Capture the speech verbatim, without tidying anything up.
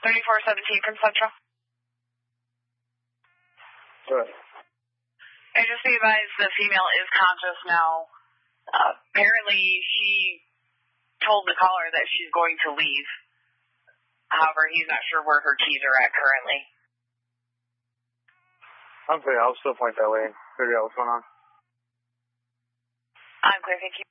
thirty-four seventeen from Central. Good. And just be advised, the female is conscious now. Uh, apparently, she told the caller that she's going to leave. However, he's not sure where her keys are at currently. Okay, I'll still point that way and figure out what's going on. I'm clear, thank you.